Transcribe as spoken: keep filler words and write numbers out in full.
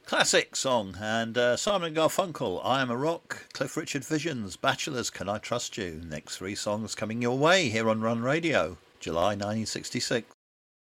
Classic song. And uh, Simon and Garfunkel, I Am a Rock, Cliff Richard Visions, Bachelors, Can I Trust You? Next three songs coming your way here on Run Radio, July nineteen sixty-six.